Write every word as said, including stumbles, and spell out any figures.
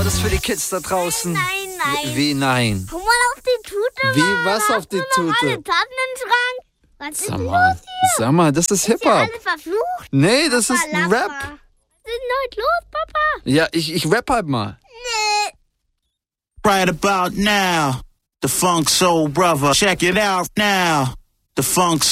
Genau, das ist für die Kids da draußen. Nein, nein. Wie nein? Guck mal auf die Tute. Wie, Mann. was Hast auf die du noch Tute? alle Tassen im Schrank? Was ist Sag los mal, hier? sag mal, das ist Ist hier Hip-Hop. alles verflucht? Nee, das ist ein Papa, Rap. Lappa. Was ist denn heute los, Papa? Ja, ich, ich rap halt mal. Nee. Right about now, the Funk Soul Brother. Check it out now, the Funk